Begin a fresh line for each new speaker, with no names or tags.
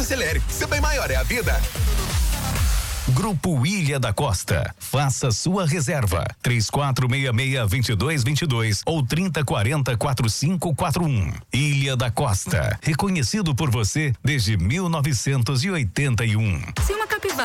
acelere. Seu bem maior é a vida.
Grupo Ilha da Costa. Faça sua reserva. 3466-2222 ou 3040-4541. Ilha da Costa. Reconhecido por você desde 1981.
Se uma capivara